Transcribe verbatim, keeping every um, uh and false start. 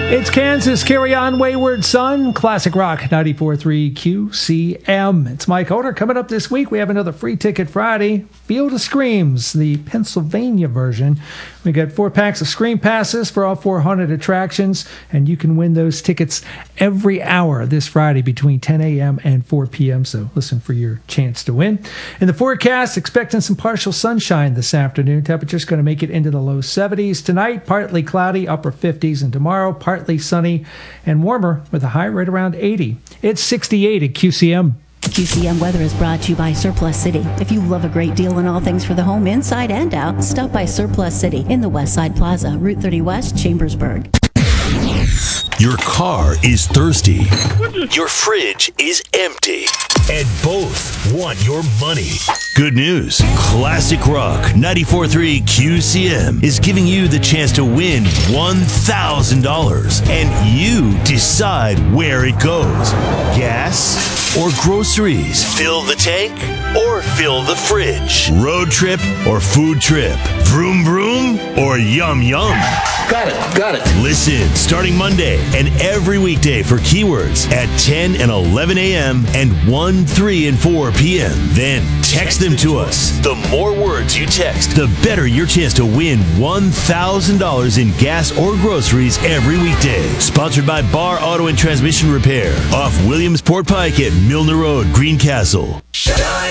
It's Kansas, Carry On, Wayward Son, Classic Rock, ninety-four point three Q C M. It's Mike Holder. Coming up this week, we have another Free Ticket Friday, Field of Screams, the Pennsylvania version. We got four packs of Scream Passes for all four haunted attractions, and you can win those tickets every hour this Friday between ten a.m. and four p.m., so listen for your chance to win. In the forecast, expecting some partial sunshine this afternoon. Temperature's going to make it into the low seventies tonight, partly cloudy, upper fifties, and tomorrow, partly sunny and warmer with a high right around eighty. It's sixty-eight at Q C M. Q C M Weather is brought to you by Surplus City. If you love a great deal on all things for the home, inside and out, stop by Surplus City in the West Side Plaza, Route thirty West, Chambersburg. Your car is thirsty. Your fridge is empty. And both want your money. Good news. Classic Rock ninety-four point three Q C M is giving you the chance to win one thousand dollars. And you decide where it goes. Gas or groceries? Fill the tank or fill the fridge? Road trip or food trip? Vroom vroom or yum yum? Got it, got it. Listen, starting Monday and every weekday for keywords at ten and eleven a.m. and one, three, and four p.m. Then text them to us. The more words you text, the better your chance to win one thousand dollars in gas or groceries every weekday. Sponsored by Bar Auto and Transmission Repair off Williamsport Pike at Milner Road, Greencastle.